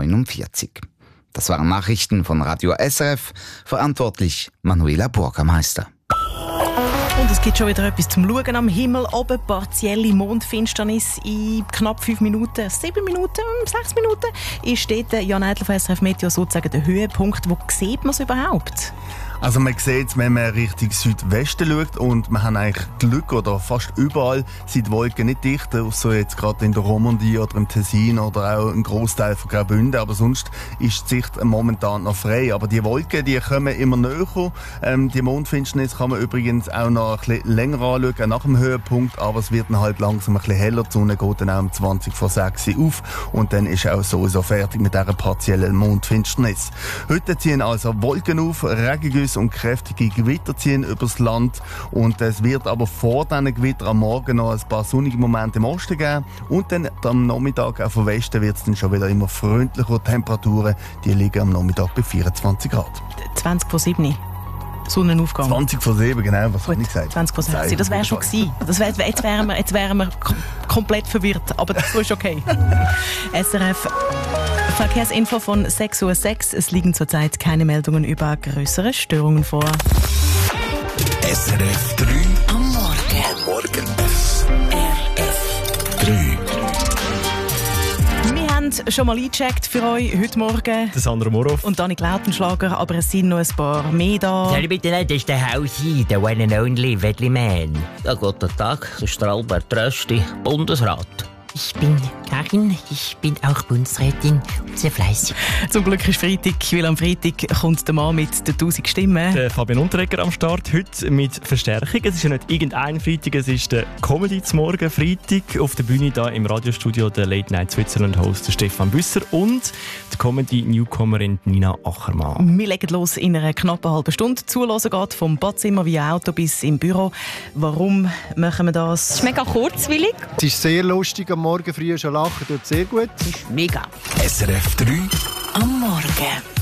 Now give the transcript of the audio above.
49. Das waren Nachrichten von Radio SRF, verantwortlich Manuela Bürgermeister. Und es gibt schon wieder etwas zum Schauen am Himmel. Oben partielle Mondfinsternis in knapp 5 Minuten, 7 Minuten, 6 Minuten. Ist dort Jan Eidler von SRF Meteo sozusagen der Höhepunkt. Wo sieht man es überhaupt? Also man sieht es, wenn man Richtung Südwesten schaut, und wir haben eigentlich Glück, oder fast überall sind die Wolken nicht dicht, außer jetzt gerade in der Romandie oder im Tessin oder auch ein Großteil von Graubünden, aber sonst ist die Sicht momentan noch frei. Aber die Wolken, die kommen immer näher. Die Mondfinsternis kann man übrigens auch noch ein bisschen länger anschauen, nach dem Höhepunkt, aber es wird dann halt langsam ein bisschen heller. Die Sonne geht dann auch um 20 vor 6 Uhr auf und dann ist auch sowieso fertig mit dieser partiellen Mondfinsternis. Heute ziehen also Wolken auf, Regengüsse und kräftige Gewitter ziehen übers Land, und es wird aber vor diesen Gewitter am Morgen noch ein paar sonnige Momente im Osten geben, und dann am Nachmittag auch vom Westen wird es dann schon wieder immer freundlicher. Temperaturen, die liegen am Nachmittag bei 24 Grad. 20 vor 7. Sonnenaufgang. 20 vor 7, genau, was habe ich gesagt? 20 vor 6, das wäre schon gewesen. Jetzt wären wir komplett verwirrt, aber das ist okay. SRF Verkehrsinfo von 6:06 Uhr. Es liegen zurzeit keine Meldungen über größere Störungen vor. SRF 3 am Morgen. SRF 3. Wir haben schon mal eingecheckt für euch heute Morgen. Der Sandra Moroff. Und Danik Lautenschlager, aber es sind noch ein paar mehr da. Sorry bitte nicht, das ist der Hausi, der one and only Wedli Man. Ja, guten Tag, das ist der Albert Rösti, Bundesrat. Ich bin Karin, ich bin auch Bundesrätin und sehr fleißig. Zum Glück ist Freitag, weil am Freitag kommt der Mann mit den 1000 Stimmen. Der Fabian Unterreger am Start, heute mit Verstärkung. Es ist ja nicht irgendein Freitag, es ist der Comedy zum Morgen Freitag. Auf der Bühne hier im Radiostudio der Late Night Switzerland Host Stefan Büsser und die Comedy-Newcomerin Nina Achermann. Wir legen los in einer knappen halben Stunde. Zuhören geht vom Badzimmer via Auto bis im Büro. Warum machen wir das? Es ist mega kurzwillig. Es ist sehr lustig, am Morgen früh schon lachen, tut sehr gut. Mega. SRF 3 am Morgen.